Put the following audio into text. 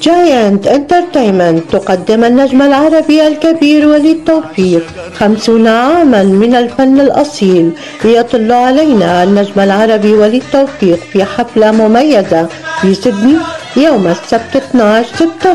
جاينت انترتينمنت تقدم النجم العربي الكبير وليد توفيق 50 عاما من الفن الأصيل. يطل علينا النجم العربي وليد توفيق في حفلة مميزة في سيدني يوم السبت 12/6